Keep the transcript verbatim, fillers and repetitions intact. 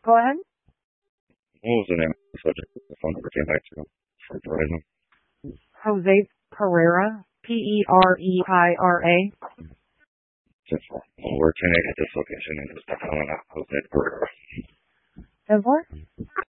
Go ahead. What was the name of the subject that the phone number came back to from Verizon? Jose Pereira. P E R E I R A. ten four. Well, we're ten eight at this location and it's not calling out Jose Pereira. ten four?